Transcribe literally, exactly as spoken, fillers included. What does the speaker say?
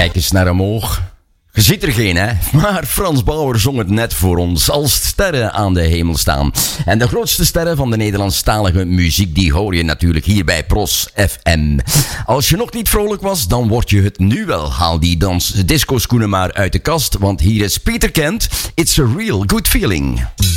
Kijk eens naar omhoog. Je ziet er geen, hè? Maar Frans Bauer zong het net voor ons, als sterren aan de hemel staan. En de grootste sterren van de Nederlandstalige muziek, die hoor je natuurlijk hier bij Pros F M. Als je nog niet vrolijk was, dan word je het nu wel. Haal die dans disco schoenen maar uit de kast, want hier is Peter Kent. It's a real good feeling.